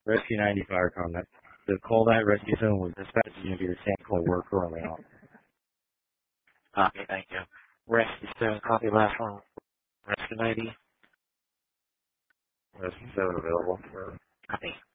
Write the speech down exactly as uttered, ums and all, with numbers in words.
Rescue ninety fire comment. The Coldite Rescue Zone was dispatched into your sample work currently on. Copy, thank you. Rescue seven, copy last one. Rescue ninety. Rescue seven available. Copy.